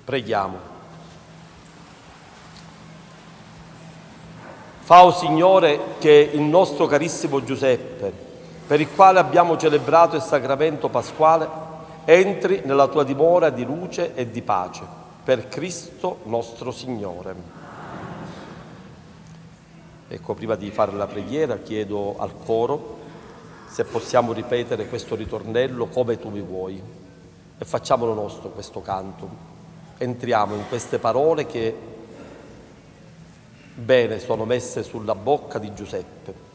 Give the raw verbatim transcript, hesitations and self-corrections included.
Preghiamo. Fa, o Signore, che il nostro carissimo Giuseppe, per il quale abbiamo celebrato il sacramento pasquale, entri nella tua dimora di luce e di pace, per Cristo nostro Signore. Ecco, prima di fare la preghiera chiedo al coro se possiamo ripetere questo ritornello come tu mi vuoi, e facciamolo nostro questo canto. Entriamo in queste parole che bene sono messe sulla bocca di Giuseppe.